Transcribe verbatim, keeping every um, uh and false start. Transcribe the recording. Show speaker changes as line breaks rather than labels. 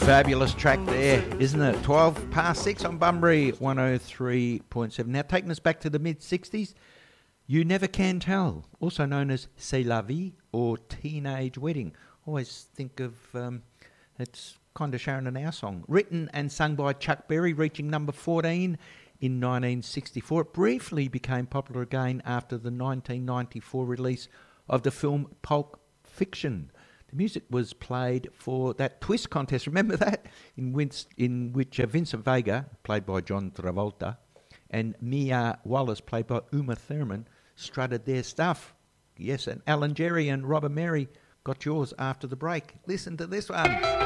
Fabulous track there, isn't it? twelve past six on Bunbury, one oh three point seven. Now, taking us back to the mid-sixties, You Never Can Tell, also known as C'est la Vie or Teenage Wedding. Always think of, um, it's kind of Sharon and our song. Written and sung by Chuck Berry, reaching number fourteen in nineteen sixty-four. It briefly became popular again after the nineteen ninety-four release of the film Pulp Fiction. The music was played for that twist contest, remember that? In which, in which uh, Vincent Vega, played by John Travolta, and Mia Wallace, played by Uma Thurman, strutted their stuff. Yes, and Alan Jerry and Robert Mary got yours after the break. Listen to this one.